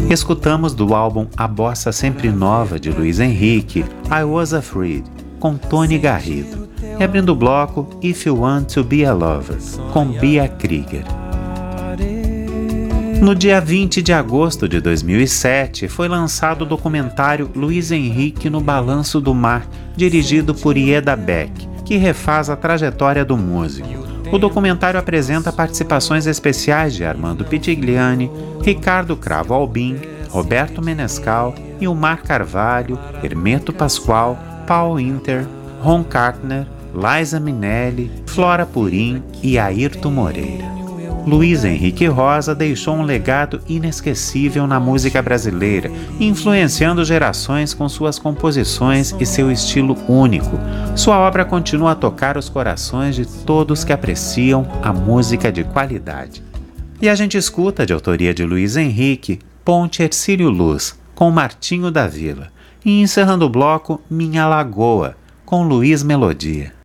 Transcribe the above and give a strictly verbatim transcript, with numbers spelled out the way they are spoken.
Escutamos do álbum A Bossa Sempre Nova, de Luiz Henrique, I Was Afraid, com Tony Garrido. E abrindo o bloco, If You Want to Be a Lover, com Bia Krieger. No dia vinte de agosto de dois mil e sete, foi lançado o documentário Luiz Henrique no Balanço do Mar, dirigido por Ieda Beck, que refaz a trajetória do músico. O documentário apresenta participações especiais de Armando Pitigliani, Ricardo Cravo Albim, Roberto Menescal, Ilmar Carvalho, Hermeto Pascoal, Paul Inter, Ron Kartner, Liza Minelli, Flora Purim e Ayrton Moreira. Luiz Henrique Rosa deixou um legado inesquecível na música brasileira, influenciando gerações com suas composições e seu estilo único. Sua obra continua a tocar os corações de todos que apreciam a música de qualidade. E a gente escuta, de autoria de Luiz Henrique, Ponte Hercílio Luz, com Martinho da Vila. E encerrando o bloco, Minha Lagoa, com Luiz Melodia.